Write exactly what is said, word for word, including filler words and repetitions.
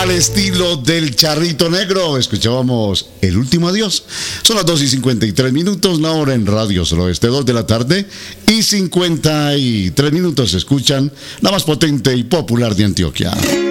al estilo del Charrito Negro. Escuchábamos El Último Adiós. Son las dos y cincuenta y tres minutos, la hora en Radio Suroeste, dos de la tarde y cincuenta y tres minutos. Escuchan la más potente y popular de Antioquia.